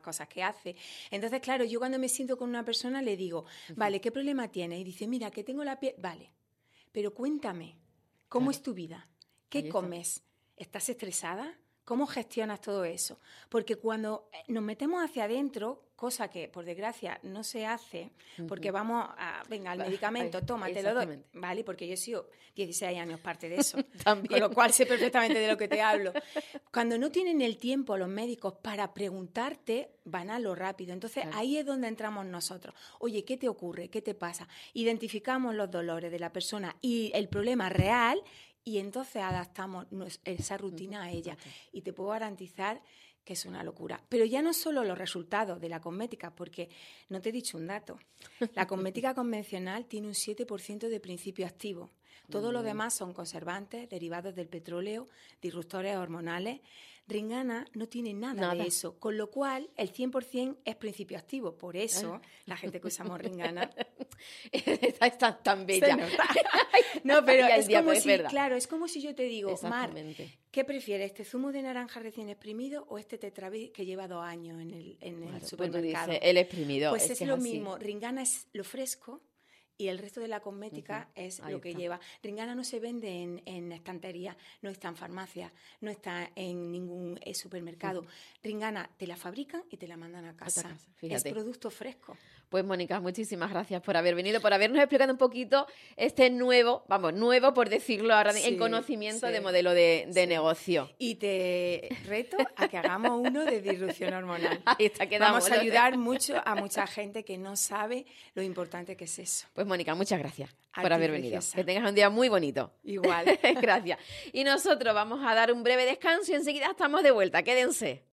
cosas que hace. Entonces, claro, yo cuando me siento con una persona le digo, vale, ¿qué problema tienes? Y dice, mira, que tengo la piel... Vale, pero cuéntame, ¿cómo es tu vida? ¿Qué comes? ¿Estás estresada? ¿Cómo gestionas todo eso? Porque cuando nos metemos hacia adentro, cosa que por desgracia no se hace, porque vamos a, venga, el medicamento, toma, te lo doy, ¿vale? Porque yo he sido 16 años parte de eso, con lo cual sé perfectamente de lo que te hablo. Cuando no tienen el tiempo los médicos para preguntarte, van a lo rápido. Entonces ahí es donde entramos nosotros. Oye, ¿qué te ocurre? ¿Qué te pasa? Identificamos los dolores de la persona y el problema real. Y entonces adaptamos esa rutina a ella. Y te puedo garantizar que es una locura. Pero ya no solo los resultados de la cosmética, porque no te he dicho un dato. La cosmética convencional tiene un 7% de principio activo. Todo lo demás son conservantes, derivados del petróleo, disruptores hormonales. Ringana no tiene nada de eso, con lo cual el 100% es principio activo. Por eso la gente que usamos Ringana está tan bella. No, pero es como si, claro, es como si yo te digo, Mar, ¿qué prefieres, este zumo de naranja recién exprimido o este Tetrabric que lleva 2 años en el supermercado? Pues dices, el exprimido. Pues es lo mismo, Ringana es lo fresco y el resto de la cosmética es lo que lleva. Ringana no se vende en estantería, no está en farmacia, no está en ningún supermercado. Ringana te la fabrican y te la mandan a casa. Es producto fresco. Pues Mónica, muchísimas gracias por haber venido, por habernos explicado un poquito este nuevo por decirlo ahora, en conocimiento de modelo de negocio. Y te reto a que hagamos uno de disrupción hormonal. Ahí está, quedamos. Vamos a ayudar mucho a mucha gente que no sabe lo importante que es eso. Pues Mónica, muchas gracias por haber venido. Que tengas un día muy bonito. Igual. Gracias. Y nosotros vamos a dar un breve descanso y enseguida estamos de vuelta. Quédense.